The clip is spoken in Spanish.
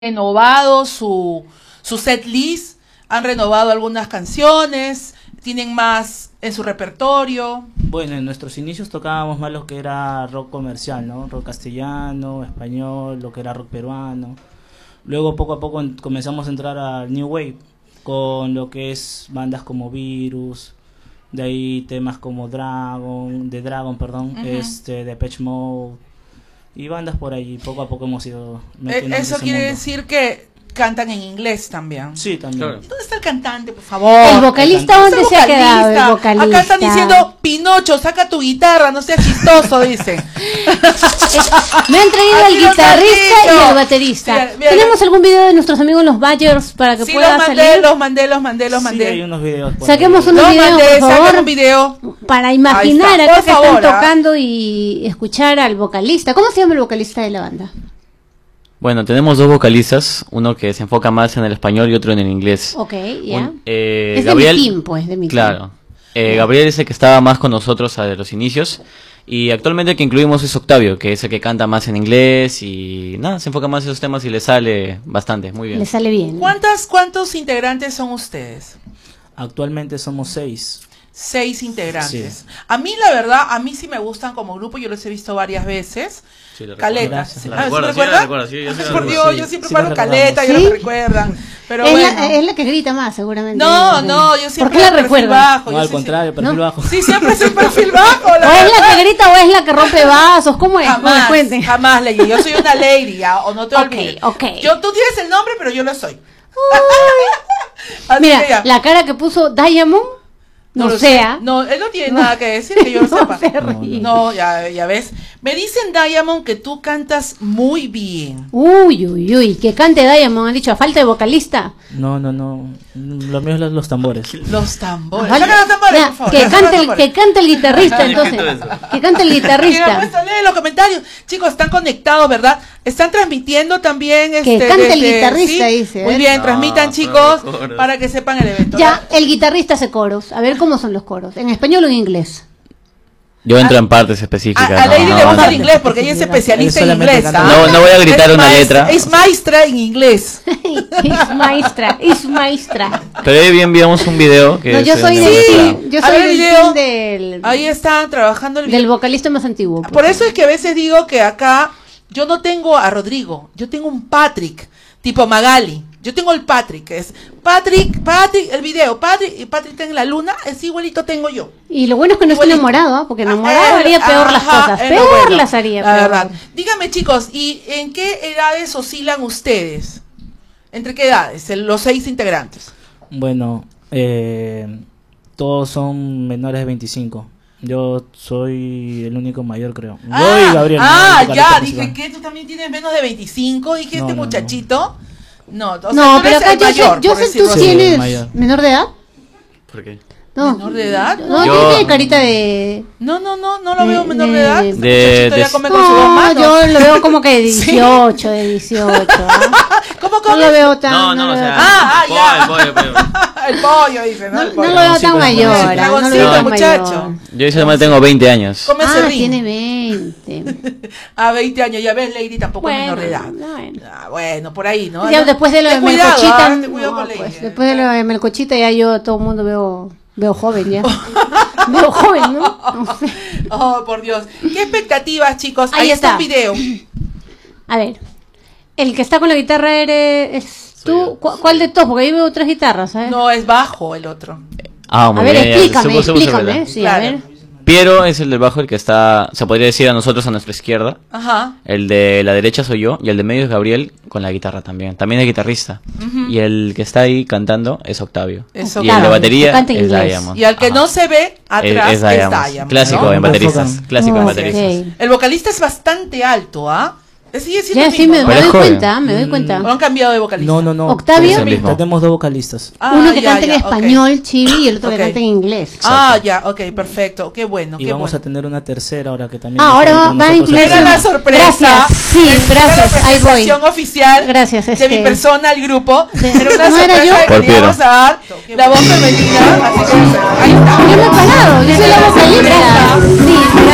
renovado su set list, han renovado algunas canciones, tienen más en su repertorio. Bueno, en nuestros inicios tocábamos más lo que era rock comercial, ¿no? Rock castellano, español, lo que era rock peruano. Luego poco a poco comenzamos a entrar al New Wave, con lo que es bandas como Virus, de ahí temas como Dragon, Depeche Mode, y bandas por ahí. Poco a poco hemos ido metiendo en Eso ese quiere mundo. decir que cantan en inglés también. Sí, también. Claro. ¿Dónde está el cantante, por favor? El vocalista, ¿dónde se ha quedado el vocalista? Acá están diciendo, Pinocho, saca tu guitarra, no seas chistoso, dicen. Me han traído Aquí al los guitarrista han y dicho. al baterista. Mira, ¿Tenemos algún video de nuestros amigos los Badgers para que Sí, pueda salir? los mandé. Pues Sí, hay unos videos por Saquemos ahí. unos videos, por Saca favor, un video. para imaginar Ahí está, acá por que favor, están tocando y escuchar al vocalista. ¿Cómo se llama el vocalista de la banda? Bueno, tenemos dos vocalistas, uno que se enfoca más en el español y otro en el inglés. Ok, ya. Es Gabriel, de mi team, pues, de mi team. Claro. Gabriel es el que estaba más con nosotros a los inicios, y actualmente el que incluimos es Octavio, que es el que canta más en inglés y nada, se enfoca más en esos temas y le sale bastante, muy bien. Le sale bien. ¿Cuántos integrantes son ustedes? Actualmente somos 6. 6 integrantes. Sí. A mí, la verdad, a mí sí me gustan como grupo, yo los he visto varias veces. Sí, lo Caleta. recuerdo. ¿Sí? La ¿Sí recuerdo, me sí, la recuerdan? recuerdo, sí, yo sí la Por recuerdo. Dios, Sí, yo siempre sí paro la caleta, recordamos. yo no ¿Sí? me recuerdan. Pero Es, bueno. es la que grita más, seguramente. No, yo siempre ¿Por qué la perfil recuerdas? bajo, No, yo al sí- contrario, perfil ¿No? bajo. Sí, siempre soy perfil bajo. ¿O es la verdad. que grita o es la que rompe vasos? ¿Cómo es? ¿Cómo me cuenten? Jamás, Lady. Yo soy una lady, ¿ya? O no te Ok, olvides. ok. Tú tienes el nombre, pero yo lo soy. Así Mira, que ya. la cara que puso Diamond, no lo sea. sé. No, él no tiene nada que decir, que yo lo No sepa. se ríe. No, ya ves. Me dicen, Diamond, que tú cantas muy bien. Uy, que cante Diamond, han dicho, a falta de vocalista. No. Lo mío es los tambores. Los tambores. Falta- Saca los tambores, Ya, por favor. que Saca cante los el, tambores. que cante el guitarrista, entonces. Que cante el Mira, guitarrista. pues, lee en los comentarios. Chicos, están conectados, ¿verdad? Están transmitiendo también. Que cante el desde- guitarrista, ¿sí? dice, Muy ¿eh? bien, No, transmitan, pero chicos, coros. para que sepan el evento. Ya, el guitarrista hace coros. A ver cómo son los coros. ¿En español o en inglés? Yo entro en partes específicas. A Lady no, le gusta no. el inglés porque ella es especialista Él en solamente inglés. canta. ¿ah? No voy a gritar Es una letra. Es maestra en inglés. Es maestra. Pero ahí bien enviamos un video que No, yo es soy en del nuestra- team, yo A soy ver, del video. team del, Ahí están trabajando el del vocalista más antiguo. Por eso es que a veces digo que acá yo no tengo a Rodrigo, yo tengo un Patrick, tipo Magali. Yo tengo el Patrick, que es Patrick, el video, Patrick está en la luna, es igualito tengo yo. Y lo bueno es que no está Igualito. enamorado, ¿ah? Porque enamorado haría peor las Ajá, cosas. es lo Peor bueno, las haría. la peor. verdad. Dígame, chicos, ¿y en qué edades oscilan ustedes? ¿Entre qué edades? Los 6 integrantes. Bueno, todos son menores de 25. Yo soy el único mayor, creo. Yo y Gabriel. ¿no? El vocalista Ya, principal. dije que tú también tienes menos de 25, dije No, este no, muchachito. No, o sea, No, tú pero eres acá el yo mayor, sé, por tú decirlo así. Sí, tienes mayor. menor de edad. ¿Por qué? No. ¿Menor de edad? No, Yo- tiene carita de... No lo veo menor de de- edad. de- Este de- muchachito ya de- come con sus dos No, manos. yo lo veo como que de Sí. 18, de 18. ¿ah? ¿Cómo No come? lo veo tan... No, lo o veo sea, tan- ya. el pollo. El pollo, dice, ¿no? No, El no pollo. lo veo Sí, tan pero- mayor. Sí, ¿ah? No lo dragoncito, veo tan muchacho. mayor. Yo solamente tengo 20 años. Come Ah, serrín. tiene 20. A 20 años, ya ves, Lady tampoco es menor de edad. Bueno. Bueno, por ahí, ¿no? Ya, después de lo de Ten cuidado, Melcochita, ten cuidado no, con Lady. pues, después de lo de Melcochita ya yo todo el mundo veo joven ya. Veo joven, ¿no? No sé. Oh, por Dios. ¿Qué expectativas, chicos? Ahí Ahí está está. el video. A ver, el que está con la guitarra es Soy tú. yo. ¿Cuál de todos? Porque ahí veo tres guitarras, ¿eh? No, es bajo el otro. Ah, A muy ver, bien, ya, explícame, supo, explícame. ¿verdad? Sí, Claro. a ver. Piero es el del bajo, el que está, se podría decir a nosotros a nuestra izquierda. Ajá. El de la derecha soy yo y el de medio es Gabriel con la guitarra también. También es guitarrista. Y el que está ahí cantando es Octavio. Es Y el Octavio, de batería que canta en es inglés. Diamond. Y al que Ajá. no se ve atrás es Diamond. Diamond. Clásico ¿no? en bateristas. Enfocan. Clásico en Ok. bateristas. El vocalista es bastante alto, ¿ah? Sigue siendo Ya, el sí, mismo, me ¿no? Pero doy es joven. cuenta, me doy cuenta. ¿O han cambiado de vocalista? No. Octavio. Es el mismo. Tenemos dos vocalistas. Ah, Uno que ya, canta en ya, ok. español, chibi, y el otro Ok. que canta en inglés. Ah, ya, ok, perfecto. Qué bueno, Y qué vamos bueno. a tener una tercera ahora que también. Ah, ahora está va con a nosotros incluir aquí. Era la una- sorpresa. Gracias, sí, Era gracias, la ahí voy. presentación oficial Gracias, de mi persona al grupo. Era una ¿No era sorpresa yo? que Por queríamos Piero. dar la voz femenina. Así que ahí está. Yo me he parado, yo soy la vocalista. Sí,